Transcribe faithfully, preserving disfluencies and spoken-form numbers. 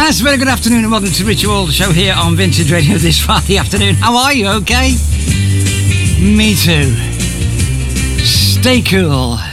Nice, very good afternoon and welcome to Ritual, the show here on Vintage Radio this Friday afternoon. How are you, okay? Me too. Stay cool.